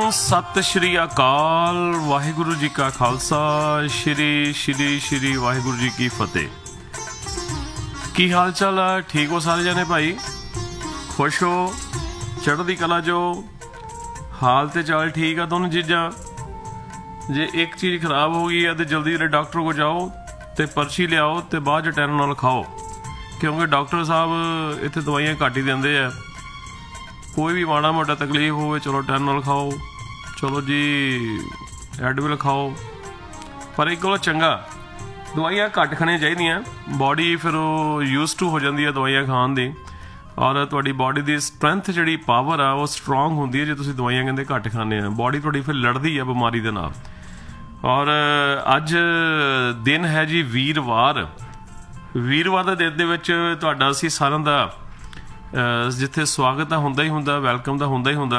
सत श्री अकाल। वाहिगुरु जी का खालसा, श्री वाहिगुरु जी की फतेह। की हाल चाल है? ठीक हो सारे जने भाई? खुश हो? चढ़दी कला जो? हाल ते चाल ठीक है दोनों चीज़ा? जे एक चीज़ खराब हो गई है तो जल्दी जल्दी डॉक्टर को जाओ तो पर्ची लियाओ तो बाद टाइम खाओ, क्योंकि डॉक्टर साहब इत्थे दवाइयां घट ही देंदे आ। कोई भी माड़ा मोटा तकलीफ हो चलो टाइम खाओ, चलो जी एडविल खाओ, पर एक गलो चंगा दवाइयां घट खानियां चाहिए। बॉडी फिर यूज टू हो जाती है दवाइयां खाण दी, और तुहाडी बॉडी की स्ट्रेंथ जी पावर आ वो स्ट्रोंग होंदी है जो तुसीं दवाइयां कहंदे घट खाने। बॉडी तुहाडी फिर लड़दी है बीमारी दे नाल। और अज दिन है जी वीरवार। वीरवार के दिन दे विच तुहाडा असीं सारिਆਂ दा जिथे स्वागत तो होंदा ही होंदा, वैलकम तो होंदा ही होंदा।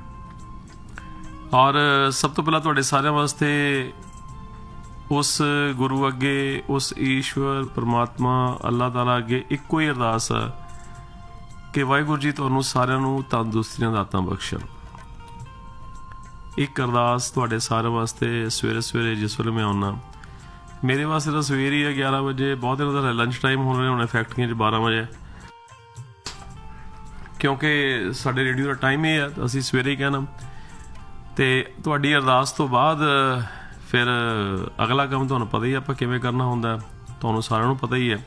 और सब तो पहला तुहाडे सारिਆਂ वास्ते उस गुरु अगे, उस ईश्वर परमात्मा अल्लाह ताला अगे इक्को ही अरदास है कि वाहिगुरू जी तुहानूं सारिਆਂ नूं तंदुरुस्तियां दातां बख्शण। एक अरदास तुहाडे सारिਆਂ वास्ते सवेरे सवेरे जिस वेले मैं आउणा, मेरे वास्ते तो सवेरे ही है 11 बजे, बहुत इन्हां दा लंच टाइम होने होने फैक्ट्रियां 'च 12 बजे, क्योंकि साडे रेडियो का टाइम ही है असीं सवेरे ही कहना। तो तुहाडी अरदास तो बाद फिर अगला काम तुहानूं पता ही आपां किवें करना हुंदा, तुहानूं सारिਆਂ नूं पता ही है।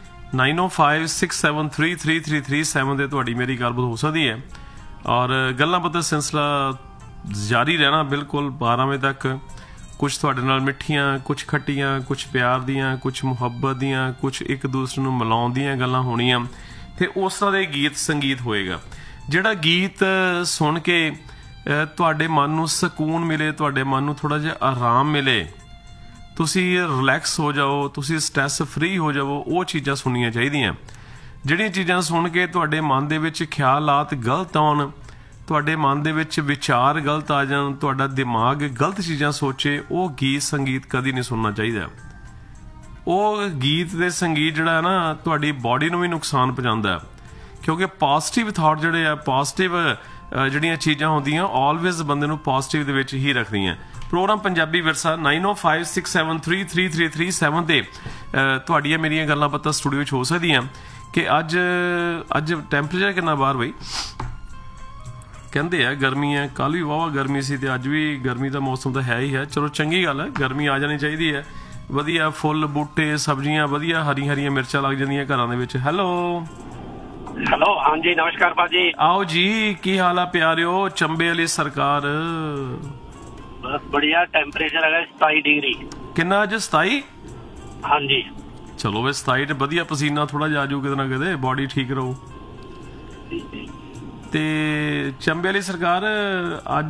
9056733337 ते तुहाडी मेरी गलबात हो सकती है, और गल्लां बातां सिलसिला जारी रहना बिल्कुल 12 बजे तक। कुछ तुहाडे नाल मिठियां, कुछ खट्टियां, कुछ प्यार दियां, कुछ मुहब्बत दियां, कुछ एक दूसरे नूं मिलाउण दियां गल्लां होणीआं, ते उस तरह के गीत संगीत होएगा। जिहड़ा गीत सुन के तुहाडे मन नूं सकून मिले, तुहाडे मन नूं थोड़ा जिहा आराम मिले, तुसीं रिलैक्स हो जाओ, तुसीं स्ट्रैस फ्री हो जाओ, वो चीज़ां सुननियां चाहीदियां। जिहड़ियां चीज़ां सुन के तुहाडे मन दे विच ख्यालात गलत आउण, तुहाडे मन दे विच विचार गलत आ जाण, तुहाडा दिमाग गलत चीज़ां सोचे, वो गीत संगीत कदी नहीं सुनना चाहिए। ਉਹ ਗੀਤ ਦੇ ਸੰਗੀਤ ਜਿਹੜਾ ਹੈ ਨਾ ਤੁਹਾਡੀ ਬੋਡੀ ਨੂੰ ਵੀ ਨੁਕਸਾਨ ਪਹੁੰਚਾਉਂਦਾ ਹੈ, ਕਿਉਂਕਿ ਪੋਜ਼ਿਟਿਵ ਥਾਟ ਜਿਹੜੇ ਆ, ਪੋਜ਼ਿਟਿਵ ਜਿਹੜੀਆਂ ਚੀਜ਼ਾਂ ਹੁੰਦੀਆਂ ਆਲਵੇਜ਼ ਬੰਦੇ ਨੂੰ ਪੋਜ਼ਿਟਿਵ ਦੇ ਵਿੱਚ ਹੀ ਰੱਖਦੀਆਂ। ਪ੍ਰੋਗਰਾਮ ਪੰਜਾਬੀ ਵਿਰਸਾ 9056733337 ਤੇ ਤੁਹਾਡੀਆਂ ਮੇਰੀਆਂ ਗੱਲਾਂ ਬਾਤਾਂ ਸਟੂਡੀਓ 'ਚ ਹੋ ਸਕਦੀਆਂ ਕਿ ਅੱਜ ਟੈਂਪਰੇਚਰ ਕਿੰਨਾ ਬਾਹਰ ਬਈ? ਕਹਿੰਦੇ ਆ ਗਰਮੀ ਹੈ, ਕੱਲ੍ਹ ਵੀ ਵਾਹਵਾ ਗਰਮੀ ਸੀ ਤੇ ਅੱਜ ਵੀ ਗਰਮੀ ਦਾ ਮੌਸਮ ਤਾਂ ਹੈ ਹੀ ਹੈ। ਚਲੋ ਚੰਗੀ ਗੱਲ ਹੈ, ਗਰਮੀ ਆ ਜਾਣੀ ਚਾਹੀਦੀ ਹੈ। ਵਧੀਆ ਫੁੱਲ ਬੂਟੇ ਸਬਜ਼ੀਆਂ ਵਧੀਆ ਹਰੀਆਂ ਮਿਰਚਾਂ ਲੱਗ ਜਾਂਦੀਆਂ ਘਰਾਂ ਦੇ ਵਿੱਚ। ਹੈਲੋ ਹਾਂਜੀ ਨਮਸਕਾਰ ਭਾਜੀ। ਆਓ ਜੀ, ਕੀ ਹਾਲ ਆ ਪਿਆਰਿਓ? ਚੰਬੇ ਵਾਲੀ ਸਰਕਾਰ ਬਸ ਬੜੀਆ। ਟੈਂਪਰੇਚਰ ਹੈਗਾ 27 ਡਿਗਰੀ। ਕਿੰਨਾ ਅੱਜ? 27? ਹਾਂਜੀ ਚਲੋ ਵੇ 27 ਤੇ ਵਧੀਆ ਪਸੀਨਾ ਥੋੜਾ ਜਿਹਾ ਆਜੂ ਕਿਤੇ ਨਾ ਕਿਤੇ, ਬੋਡੀ ਠੀਕ ਰਹੂ। ਤੇ ਚੰਬੇ ਵਾਲੀ ਸਰਕਾਰ ਅੱਜ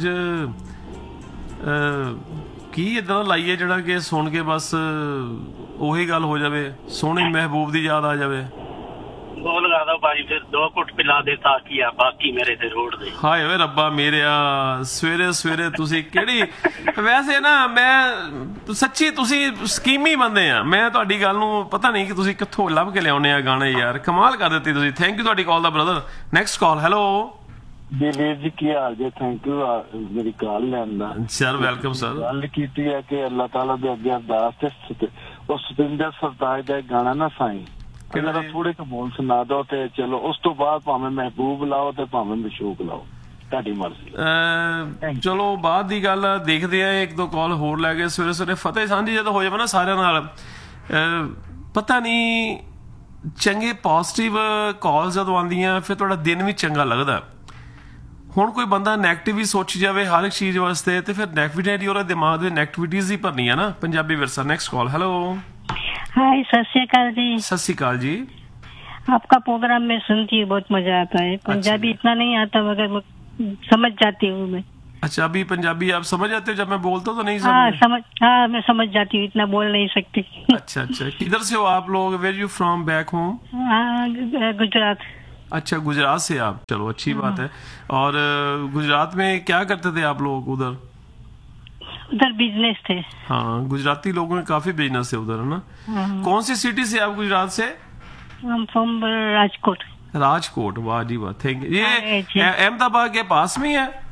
ਕੀ ਇਦਾਂ ਦਾ ਲਾਈਏ ਜਿਹੜਾ ਕਿ ਸੁਣ ਕੇ ਬਸ ਉਹੀ ਗੱਲ ਹੋ ਜਾਵੇ, ਸੋਹਣੀ ਮਹਿਬੂਬ ਦੀ ਯਾਦ ਆ ਜਾਵੇ। ਬਹੁਤ ਲਗਾ ਦੋ ਭਾਜੀ, ਫਿਰ 2 ਘੁੱਟ ਪਿਲਾ ਦੇ ਤਾਂ ਕੀ ਆ ਬਾਕੀ ਮੇਰੇ ਤੇ ਰੋਡ ਦੇ। ਹਾਏ ਓਏ ਰੱਬਾ ਮੇਰਿਆ, ਸਵੇਰੇ ਸਵੇਰੇ ਤੁਸੀਂ ਕਿਹੜੀ ਵੈਸੇ ਨਾ ਮੈਂ ਸੱਚੀ ਤੁਸੀਂ ਸਕੀਮੀ ਬੰਦੇ ਆ। ਮੈਂ ਤੁਹਾਡੀ ਗੱਲ ਨੂੰ ਪਤਾ ਨਹੀਂ ਕਿ ਤੁਸੀਂ ਕਿੱਥੋਂ ਲੱਭ ਕੇ ਲਿਆਉਣੇ ਆ ਗਾਣੇ ਯਾਰ, ਕਮਾਲ ਕਰ ਦਿੱਤੀ ਤੁਸੀਂ। ਥੈਂਕ ਯੂ ਤੁਹਾਡੀ ਕਾਲ ਦਾ ਬ੍ਰਦਰ। Next call. ਹੈਲੋ ਜੀ ਵੀਰ ਜੀ, ਕੀ ਹਾਲ ਜੀ? ਥੈਂਕ ਯੂ ਮੇਰੀ ਕਾਲ ਲੈਣ ਦਾ। Sir welcome sir. ਗੱਲ ਕੀਤੀ ਹੈ ਕਿ ਅੱਲਾਹ ਤਾਲਾ ਦੇ ਅੱਗੇ ਅਰਦਾਸ ਤੇ ਉਹ ਸਤਿੰਦਰ ਸਰਤਾਜ ਦਾ ਗਾਣਾ ਨਾ ਸਾਈਂ ਇਹਨਾਂ ਥੋੜੇ ਕੁ ਬੋਲ ਸੁਣਾ ਦੋ ਤੇ ਚਲੋ ਉਸ ਤੋਂ ਬਾਅਦ ਭਾਵੇਂ ਮਹਿਬੂਬ ਲਾਓ ਤੇ ਭਾਵੇਂ ਮਸ਼ੂਕ ਲਾਓ, ਤੁਹਾਡੀ ਮਰਜ਼ੀ। ਚਲੋ ਬਾਅਦ ਦੀ ਗੱਲ ਦੇਖਦੇ ਆ, 1-2 ਕਾਲ ਹੋਰ ਲੈ ਕੇ ਸਵੇਰੇ ਸਵੇਰੇ ਫਤਿਹ ਸਾਂਝੀ ਜਦੋਂ ਹੋ ਜਾਵੇ ਨਾ ਸਾਰਿਆਂ ਨਾਲ, ਪਤਾ ਨਹੀਂ ਚੰਗੇ ਪੋਜ਼ਿਟਿਵ ਕਾਲਸ ਜਦੋਂ ਆਉਂਦੀਆਂ ਫਿਰ ਤੁਹਾਡਾ ਦਿਨ ਵੀ ਚੰਗਾ ਲੱਗਦਾ। ਹੁਣ ਕੋਈ ਬੰਦਾ ਨੈਗੇਟਿਵ ਹੀ ਸੋਚੀ ਜਾਵੇ ਹਰ ਇੱਕ ਚੀਜ਼ ਵਾਸਤੇ ਤੇ ਫਿਰ ਨੈਗੇਟਿਵਿਟੀ ਉਹਦੇ ਦਿਮਾਗ ਦੇ ਨੈਗੇਟਿਵਿਟੀਜ਼ ਹੀ ਭਰਨੀ ਹੈ ਨਾ। ਪੰਜਾਬੀ ਵਿਰਸਾ। Next call. ਹੈਲੋ हाय, सत श्री अकाल जी। सत श्री अकाल जी। आपका प्रोग्राम में सुनती हूँ, बहुत मजा आता है। पंजाबी इतना नहीं आता मगर समझ जाती हूँ मैं। अच्छा, अभी पंजाबी आप समझ जाते हो? जब मैं बोलता हूँ तो नहीं हाँ मैं समझ जाती हूँ, इतना बोल नहीं सकती। अच्छा, किधर से हो आप लोग? Where you from back home? Gujarat. अच्छा, गुजरात से आप। चलो अच्छी बात है। और गुजरात में क्या करते थे आप लोग? उधर बिजनेस थे। हाँ, गुजराती लोगों में काफी बिजनेस है उधर, है ना? कौन सी सिटी से आप गुजरात से? फ्रॉम राजकोट। राजकोट, वाह जी वाह, थैंक यू। ये अहमदाबाद के पास में ही है?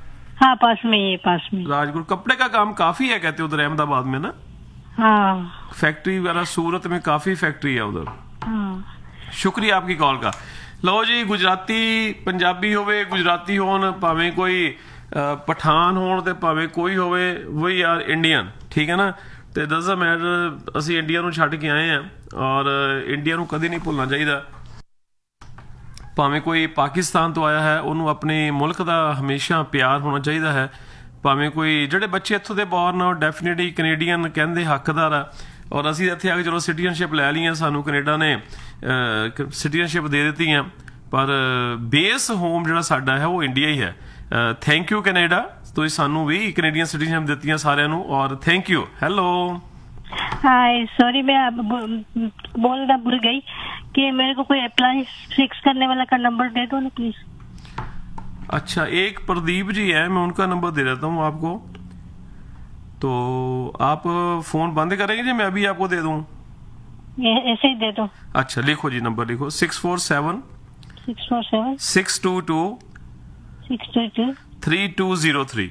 हाँ पास में ही है, पास में। राजगुरु कपड़े का काम काफी है कहते उधर अहमदाबाद में ना, हाँ फैक्ट्री वगैरह सूरत में काफी फैक्ट्री है उधर। हाँ। शुक्रिया आपकी कॉल का। ਲਓ ਜੀ ਗੁਜਰਾਤੀ ਪੰਜਾਬੀ ਹੋਵੇ, ਗੁਜਰਾਤੀ ਹੋਣ, ਭਾਵੇਂ ਕੋਈ ਪਠਾਨ ਹੋਣ ਤੇ ਭਾਵੇਂ ਕੋਈ ਹੋਵੇ, ਵੀ ਆਰ ਇੰਡੀਅਨ, ਠੀਕ ਹੈ ਨਾ। ਤੇ ਡਜ਼ਨਟ ਮੈਟਰ, ਅਸੀਂ ਇੰਡੀਆ ਨੂੰ ਛੱਡ ਕੇ ਆਏ ਆ ਔਰ ਇੰਡੀਆ ਨੂੰ ਕਦੇ ਨਹੀਂ ਭੁੱਲਣਾ ਚਾਹੀਦਾ। ਭਾਵੇਂ ਕੋਈ ਪਾਕਿਸਤਾਨ ਤੋਂ ਆਇਆ ਹੈ, ਉਹਨੂੰ ਆਪਣੇ ਮੁਲਕ ਦਾ ਹਮੇਸ਼ਾ ਪਿਆਰ ਹੋਣਾ ਚਾਹੀਦਾ ਹੈ। ਭਾਵੇਂ ਕੋਈ ਜਿਹੜੇ ਬੱਚੇ ਇੱਥੋਂ ਦੇ ਬੋਰਨ ਆ, ਡੈਫੀਨੇਟਲੀ ਕੈਨੇਡੀਅਨ ਕਹਿੰਦੇ ਹੱਕਦਾਰ ਆ। ਔਰ ਅਸੀਂ ਇੱਥੇ ਆ ਕੇ ਚਲੋ ਸਿਟੀਜ਼ਨਸ਼ਿਪ ਲੈ ਲਈ ਆ, ਸਾਨੂੰ ਕੈਨੇਡਾ ਨੇ ਸਿਟੀਜ਼ਨਸ਼ਿਪ ਦੇ ਦਿੱਤੀ ਆ, ਪਰ ਬੇਸ ਹੋਮ ਜਿਹੜਾ ਸਾਡਾ ਹੈ ਉਹ ਇੰਡੀਆ ਹੀ ਹੈ। ਥੈਂਕ ਯੂ ਕੈਨੇਡਾ, ਤੁਸੀਂ ਸਾਨੂੰ ਵੀ ਕੈਨੇਡੀਅਨ ਸਿਟੀਜ਼ਨਸ਼ਿਪ ਦਿੱਤੀਆਂ ਸਾਰਿਆਂ ਨੂੰ, ਔਰ thank you. Hello hi, sorry मैं बोलना भूल गई कि मेरे को कोई अप्लायंस फिक्स करने वाला का नंबर दे दो ना प्लीज। अच्छा, एक प्रदीप जी है, मैं उनका नंबर दे देता हूँ आपको, तो आप फोन बंद करेंगे जी, मैं अभी आपको दे दूँ? ऐसे ही दे दो। अच्छा लिखो जी, नंबर लिखो 647 647 622 622 3203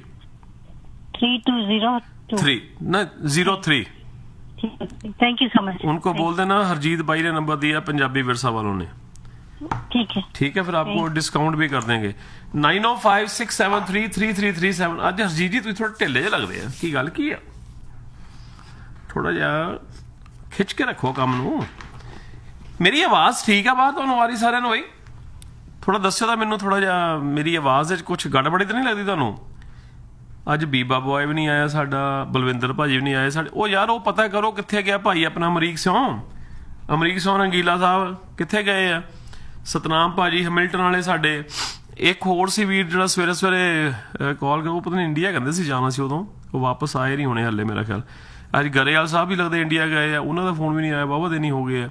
3203 ना 03। Thank you so much. उनको बोल देना हरजीत भाई ने नंबर दिया पंजाबी विरसा वालों ने, ठीक है। ठीक है, फिर आपको डिस्काउंट भी कर देंगे। 9056733337। ਅੱਜ ਹਰਜੀਤ ਜੀ ਤੁਸੀਂ ਥੋੜਾ ਢਿੱਲੇ ਜਿਹੇ ਲੱਗਦੇ ਆ, ਕੀ ਗੱਲ ਕੀ ਆ? ਥੋੜਾ ਜਿਹਾ ਖਿੱਚ ਕੇ ਰੱਖੋ ਕੰਮ ਨੂੰ। ਮੇਰੀ ਆਵਾਜ਼ ਠੀਕ ਆ ਬਾਹਰ ਤੁਹਾਨੂੰ ਆ ਰਹੀ ਸਾਰਿਆਂ ਨੂੰ ਬਈ? ਥੋੜਾ ਦੱਸਿਓ ਤਾਂ ਮੈਨੂੰ, ਥੋੜਾ ਜਿਹਾ ਮੇਰੀ ਆਵਾਜ਼ 'ਚ ਕੁਝ ਗੜਬੜੀ ਤਾਂ ਨਹੀਂ ਲੱਗਦੀ ਤੁਹਾਨੂੰ? ਅੱਜ ਬੀਬਾ ਬੋਏ ਵੀ ਨਹੀਂ ਆਇਆ ਸਾਡਾ, ਬਲਵਿੰਦਰ ਭਾਜੀ ਵੀ ਨਹੀਂ ਆਏ ਸਾਡੇ। ਉਹ ਯਾਰ ਉਹ ਪਤਾ ਕਰੋ ਕਿੱਥੇ ਗਿਆ ਭਾਈ ਆਪਣਾ ਅਮਰੀਕ ਸਿੰਘ ਰੰਗੀਲਾ ਸਾਹਿਬ ਕਿੱਥੇ ਗਏ ਆ? ਸਤਨਾਮ ਭਾਜੀ ਹੈਮਿਲਟਨ ਵਾਲੇ ਸਾਡੇ, ਇੱਕ ਹੋਰ ਸੀ ਵੀਰ ਜਿਹੜਾ ਸਵੇਰੇ ਸਵੇਰੇ ਕਾਲ ਉਹ ਪਤਾ ਨਹੀਂ ਇੰਡੀਆ ਕਹਿੰਦੇ ਸੀ ਜਾਣਾ ਸੀ, ਉਦੋਂ ਉਹ ਵਾਪਸ ਆਏ ਨਹੀਂ ਹੋਣੇ ਹਾਲੇ ਮੇਰਾ ਖਿਆਲ। ਅੱਜ ਗਰੇਵਾਲ ਸਾਹਿਬ ਵੀ ਲੱਗਦੇ ਇੰਡੀਆ ਗਏ ਆ, ਉਹਨਾਂ ਦਾ ਫੋਨ ਵੀ ਨਹੀਂ ਆਇਆ, ਵਾਹਵਾ ਦਿਨ ਹੀ ਹੋ ਗਏ ਆ।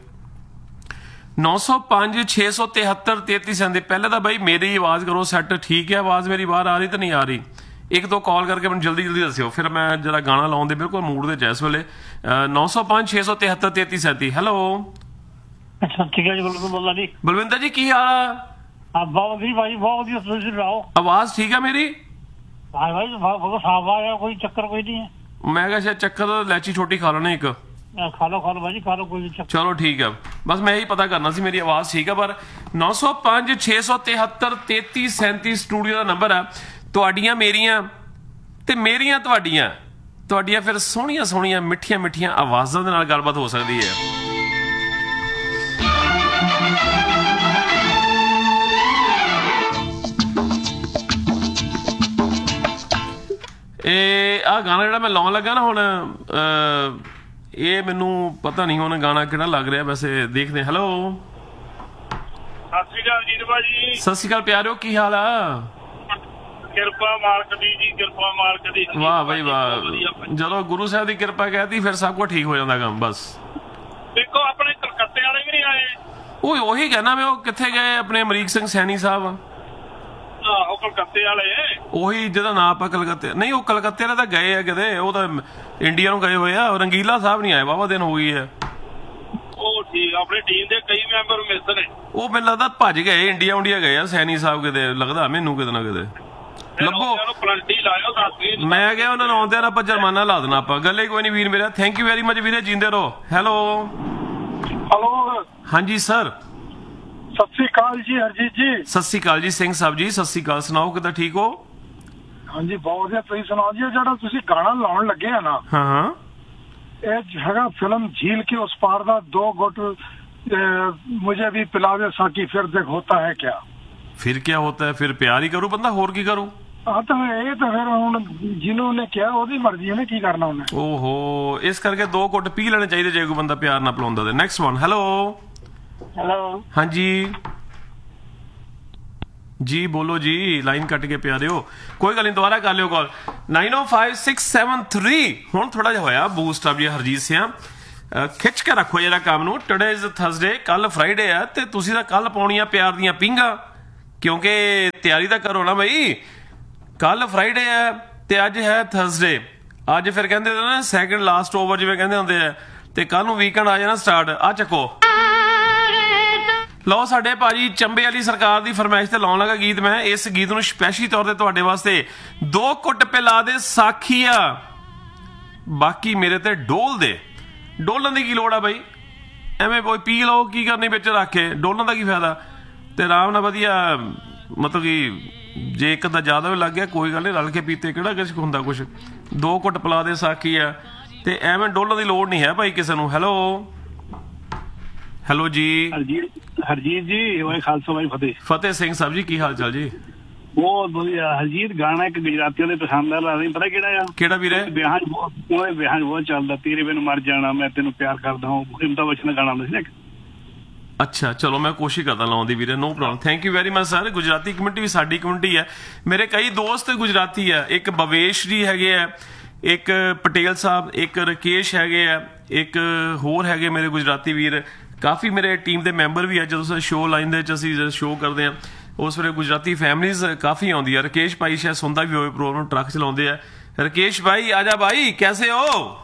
905 673 3337। ਪਹਿਲਾਂ ਤਾਂ ਬਾਈ ਮੇਰੀ ਆਵਾਜ਼ ਕਰੋ ਸੈੱਟ, ਠੀਕ ਹੈ? ਆਵਾਜ਼ ਮੇਰੀ ਬਾਹਰ ਆ ਰਹੀ ਤਾਂ ਨਹੀਂ ਆ ਰਹੀ? ਇੱਕ ਦੋ ਕਾਲ ਕਰਕੇ ਮੈਨੂੰ ਜਲਦੀ ਦੱਸਿਓ, ਫਿਰ ਮੈਂ ਜਰਾ ਗਾਣਾ ਲਾਉਣ ਦੇ ਬਿਲਕੁਲ ਮੂਡ ਦੇ ਇਸ ਵੇਲੇ। 905 673 3337। ਹੈਲੋ ਸਤਿ ਸ਼੍ਰੀ ਅਕਾਲ ਜੀ, ਬੋਲਦਾ ਜੀ। ਬਲਵਿੰਦਰ ਜੀ ਕੀ ਹਾਲ ਆ? ਬਹੁਤ ਵਧੀਆ ਭਾਈ, ਬਹੁਤ ਵਧੀਆ। ਤੁਸੀਂ ਸੁਣਾਓ, ਆਵਾਜ਼ ਠੀਕ ਆ ਮੇਰੀ? ਹਾਂ ਭਾਈ ਬਹੁਤ ਸਾਫ ਆ ਗਿਆ, ਕੋਈ ਚੱਕਰ ਕੋਈ ਨਹੀਂ ਹੈ। ਮੈਂ ਕਿਹਾ ਸ਼ਾਇਦ ਚੱਕਰ ਲੈਚੀ ਛੋਟੀ ਖਾ ਲੈਣੇ ਇੱਕ। ਖਾ ਲਓ ਭਾਜੀ, ਖਾ ਲਓ, ਕੋਈ ਚੱਕਰ। ਚਲੋ ਠੀਕ ਆ, ਬਸ ਮੈਂ ਇਹੀ ਪਤਾ ਕਰਨਾ ਸੀ ਮੇਰੀ ਆਵਾਜ਼ ਠੀਕ ਆ। ਪਰ 905 673 3337 ਸਟੂਡੀਓ ਦਾ ਨੰਬਰ ਆ। ਤੁਹਾਡੀਆਂ ਮੇਰੀਆਂ ਤੇ ਮੇਰੀਆਂ ਤੁਹਾਡੀਆਂ ਫਿਰ ਸੋਹਣੀਆਂ ਸੋਹਣੀਆਂ ਮਿੱਠੀਆਂ ਮਿੱਠੀਆਂ ਆਵਾਜ਼ਾਂ ਦੇ ਨਾਲ ਗੱਲਬਾਤ ਹੋ ਸਕਦੀ ਹੈ। ਇਹ ਆ ਗਾਣਾ ਜਿਹੜਾ ਮੈਂ ਲਾਉਣ ਲੱਗਾ ਨਾ ਹੁਣ, ਇਹ ਮੈਨੂੰ ਪਤਾ ਨਹੀਂ ਹੁਣ ਗਾਣਾ ਕਿਹੜਾ ਲੱਗ ਰਿਹਾ, ਵੈਸੇ ਦੇਖਦੇ। ਹੈਲੋ ਸਤਿ ਸ਼੍ਰੀ ਅਕਾਲ ਜੀ ਭਾਜੀ। ਸਤਿ ਸ਼੍ਰੀ ਅਕਾਲ ਪਿਆਰਿਓ, ਕੀ ਹਾਲ ਆ? ਕਿਰਪਾ ਮਾਲਕ ਦੀ ਜੀ, ਕਿਰਪਾ ਮਾਲਕ ਦੀ। ਵਾਹ ਬਈ ਵਾਹ, ਜਦੋਂ ਗੁਰੂ ਸਾਹਿਬ ਦੀ ਕਿਰਪਾ ਕਹਿਤੀ ਫਿਰ ਸਭ ਕੁਝ ਠੀਕ ਹੋ ਜਾਂਦਾ ਕੰਮ। ਬਸ ਦੇਖੋ ਆਪਣੇ ਕਲਕੱਤੇ ਵਾਲੇ ਵੀ ਨਹੀਂ ਆਏ। ਉਹੀ ਕਹਿਣਾ ਮੈਂ, ਉਹ ਕਿੱਥੇ ਗਏ ਆਪਣੇ ਅਮਰੀਕ ਸਿੰਘ ਸੈਣੀ ਸਾਹਿਬ? ਉਹ ਕਲਕੱਤੇ ਵਾਲੇ, ਉਹੀ ਜਿਹਦਾ ਨਾਂ ਆਪਾਂ ਕਲਕੱਤੇ, ਨਹੀਂ ਉਹ ਕਲਕੱਤੇ ਵਾਲੇ ਤਾਂ ਗਏ ਆ ਕਿਤੇ, ਉਹ ਤਾਂ ਇੰਡੀਆ ਨੂੰ ਗਏ ਹੋਏ ਆ। ਰੰਗੀਲਾ ਸਾਹਿਬ ਨਹੀਂ ਆਏ, ਵਾਹਵਾ ਦਿਨ ਹੋ ਗਈ ਹੈ। ਉਹ ਠੀਕ, ਆਪਣੀ ਟੀਮ ਦੇ ਕਈ ਮੈਂਬਰ ਮਿਸ ਨੇ। ਉਹ ਮੈਨੂੰ ਲੱਗਦਾ ਭੱਜ ਗਏ, ਇੰਡੀਆ ਗਏ ਆ ਸੈਣੀ ਸਾਹਿਬ ਕਿਤੇ, ਲੱਗਦਾ ਮੈਨੂੰ ਕਿਤੇ ਨਾ ਕਿਤੇ। ਲੱਭੋ, ਮੈਂ ਕਿਹਾ ਉਹਨਾਂ ਨੂੰ ਆਉਂਦਿਆਂ ਆਪਾਂ ਜੁਰਮਾਨਾ ਲਾ ਦੇਣਾ ਆਪਾਂ। ਗੱਲੇ ਕੋਈ ਨਹੀਂ ਵੀਰ ਮੇਰਾ, ਥੈਂਕ ਯੂ ਵੈਰੀ ਮਚ ਵੀਰੇ, ਜਿੰਦੇ ਰਹੋ। ਹੈਲੋ ਹਾਂਜੀ ਸਰ। ਸਤਿ ਸ੍ਰੀ ਅਕਾਲ ਜੀ ਹਰਜੀਤ ਜੀ। ਸਤਿ ਸ੍ਰੀ ਅਕਾਲ ਜੀ ਸਿੰਘ ਸਾਹਿਬ ਜੀ, ਸਤਿ ਸ੍ਰੀ ਅਕਾਲ। ਸੁਣਾਓ ਕਿੱਦਾਂ, ਠੀਕ ਹੋ? ਹਾਂਜੀ ਬਹੁਤ ਵਧੀਆ, ਤੁਸੀਂ ਸੁਣਾਓ ਜੀ। ਜਿਹੜਾ ਤੁਸੀਂ ਗਾਣਾ ਲਾਉਣ ਲੱਗੇ ਆ ਨਾ, ਹਾਂ ਇਹ ਹੈਗਾ ਫਿਲਮ ਝੀਲ ਕੇ ਉਸ ਪਾਰ ਦਾ, 2 ਗੁੱਟ ਮੁਝੇ ਵੀ ਪਿਲਾ ਦੇ ਸਾਕੀ, ਫਿਰ ਦੇਖ ਹੋਤਾ ਹੈ ਕਿਆ। ਫਿਰ ਕਿਆ ਹੋਤਾ ਹੈ? ਫਿਰ ਪਿਆਰ ਹੀ ਕਰੂ ਬੰਦਾ, ਹੋਰ ਕੀ ਕਰੂ? ਹਾਂ ਤਾਂ ਇਹ ਤਾਂ ਫਿਰ ਹੁਣ ਜਿਹਨੂੰ ਉਹਨੇ ਕਿਹਾ ਉਹਦੀ ਮਰਜ਼ੀ ਹੈ ਨਾ, ਕੀ ਕਰਨਾ ਉਹਨੇ। ਓਹੋ, ਇਸ ਕਰਕੇ 2 ਘੁੱਟ ਪੀ ਲੈਣੇ ਚਾਹੀਦੇ ਜੇ ਕੋਈ ਬੰਦਾ ਪਿਆਰ ਨਾਲ ਪਿਲਾਉਂਦਾ ਤੇ। Next one. ਹੈਲੋ ਹਾਂਜੀ ਜੀ, ਬੋਲੋ ਜੀ, ਲਾਈਨ ਕੱਟ ਕੇ ਪਿਆਰਿਓ, ਕੋਈ ਗੱਲ ਨਹੀਂ, ਦੁਬਾਰਾ ਕਰ ਲਿਓ ਕਾਲ। 905673। ਹੁਣ ਥੋੜਾ ਜਿਹਾ ਹੋਇਆ ਬੂਸਟ ਅਪ ਜੀ ਹਰਜੀਤ ਸਿੰਘ, ਖਿੱਚ ਕੇ ਰੱਖੋ ਜਿਹੜਾ ਕੰਮ ਨੂੰ। ਟੁਡੇ ਇਜ਼ ਥਰਸਡੇ, ਕੱਲ ਫਰਾਈਡੇ ਆ, ਤੇ ਤੁਸੀਂ ਤਾਂ ਕੱਲ ਪਾਉਣੀਆਂ ਪਿਆਰ ਦੀਆਂ ਪਿੰਗਾ, ਕਿਉਂਕਿ ਤਿਆਰੀ ਤਾਂ ਕਰੋ ਨਾ ਬਈ। ਕੱਲ ਫਰਾਈਡੇ ਆ ਤੇ ਅੱਜ ਹੈ ਥਰਸਡੇ। ਅੱਜ ਫਿਰ ਕਹਿੰਦੇ ਨਾ ਸੈਕਿੰਡ ਲਾਸਟ ਓਵਰ ਜਿਵੇਂ ਕਹਿੰਦੇ ਹੁੰਦੇ ਆ, ਤੇ ਕੱਲ ਨੂੰ ਵੀਕਐਂਡ ਆ ਜਾਣਾ ਸਟਾਰਟ। ਆ ਚੱਕੋ ਲਓ ਸਾਡੇ ਭਾਜੀ ਚੰਬੇ ਵਾਲੀ ਸਰਕਾਰ ਦੀ ਫਰਮਾਇਸ਼ ਤੇ ਲਾਉਣ ਲੱਗਾ ਗੀਤ ਮੈਂ। ਇਸ ਗੀਤ ਨੂੰ ਸਪੈਸ਼ਲੀ ਤੌਰ ਤੇ ਤੁਹਾਡੇ ਵਾਸਤੇ। 2 ਘੁੱਟ ਪਿਲਾ ਦੇ ਸਾਖੀਆ ਬਾਕੀ ਮੇਰੇ ਤੇ ਡੋਲ ਦੇ। ਡੋਲਣ ਦੀ ਕੀ ਲੋੜ ਆ ਬਾਈ, ਐਵੇਂ ਕੋਈ ਪੀ ਲਓ, ਕੀ ਕਰਨੀ ਵਿੱਚ ਰੱਖ ਕੇ, ਡੋਲਣ ਦਾ ਕੀ ਫਾਇਦਾ। ਤੇ ਆਰਾਮ ਨਾਲ ਵਧੀਆ, ਮਤਲਬ ਕਿ ਜੇ ਇੱਕ ਤਾਂ ਜ਼ਿਆਦਾ ਵੀ ਲੱਗ ਗਿਆ ਕੋਈ ਗੱਲ ਨਹੀਂ, ਰਲ ਕੇ ਪੀਤੇ ਕਿਹੜਾ ਕੁਛ ਹੁੰਦਾ ਕੁਛ। 2 ਘੁੱਟ ਪਿਲਾ ਦੇ ਸਾਖੀਆ ਤੇ ਐਵੇਂ ਡੋਲਣ ਦੀ ਲੋੜ ਨਹੀਂ ਹੈ ਭਾਈ ਕਿਸੇ ਨੂੰ। ਹੈਲੋ ਹੈਲੋ ਜੀ। ਹਰਜੀਤ ਜੀ, ਵਾਹਿ ਖਾਲਸਾ ਵਾਹਿ ਫਤਿਹ। ਫਤਿਹ ਸਿੰਘ ਸਾਹਿਬ ਜੀ, ਕੀ ਹਾਲ ਚਾਲ ਜੀ? ਬਹੁਤ ਵਧੀਆ। ਹਰਜੀਤ ਗਾਣਾ ਇੱਕ ਗੁਜਰਾਤੀਆਂ ਦੇ ਪਸੰਦ ਆ, ਪਤਾ ਕਿਹੜਾ ਆ? ਕਿਹੜਾ ਵੀਰੇ? ਵਿਆਹਾਂ 'ਚ ਬਹੁਤ ਚੱਲਦਾ, ਤੇਰੇ ਬਿਨ ਮਰ ਜਾਣਾ, ਮੈਂ ਤੈਨੂੰ ਪਿਆਰ ਕਰਦਾ ਹਾਂ। ਅਮਿਤਾਭ ਬੱਚਨ ਦਾ ਗਾਣਾ ਹੁੰਦਾ ਸੀ ਨਾ। ਅੱਛਾ ਚਲੋ ਮੈਂ ਕੋਸ਼ਿਸ਼ ਕਰਦਾ ਲਾਉਣ ਦੀ ਵੀਰੇ, no problem. Thank you very much sir. Gujarati community ਵੀ ਸਾਡੀ ਕਮਿਊਨਿਟੀ ਹੈ। ਮੇਰੇ ਕਈ ਦੋਸਤ ਗੁਜਰਾਤੀ ਆ। ਇੱਕ ਭਵੇਸ਼ ਜੀ ਹੈਗੇ ਆ, ਇੱਕ ਪਟੇਲ ਸਾਹਿਬ, ਇੱਕ ਰਕੇਸ਼ ਹੈਗੇ ਆ, ਇੱਕ ਹੋਰ ਹੈਗੇ ਮੇਰੇ ਗੁਜਰਾਤੀ ਵੀਰ। ਕਾਫੀ ਮੇਰੇ ਟੀਮ ਦੇ ਮੈਂਬਰ ਵੀ ਆ। ਜਦੋਂ ਸ਼ੋਅ ਲਾਈਨ ਦੇ ਵਿੱਚ ਅਸੀਂ ਸ਼ੋਅ ਕਰਦੇ ਹਾਂ ਉਸ ਵੇਲੇ ਗੁਜਰਾਤੀ ਫੈਮਲੀਜ਼ ਕਾਫੀ ਆਉਂਦੀ ਆ। ਰਕੇਸ਼ ਭਾਈ ਸ਼ਾਇਦ ਸੁਣਦਾ ਵੀ ਹੋਵੇ ਪ੍ਰੋਗਰਾਮ, ਟਰੱਕ ਚਲਾਉਂਦੇ ਆ। ਰਕੇਸ਼ ਭਾਈ ਆਜਾ ਭਾਈ, ਕੈਸੇ ਹੋ?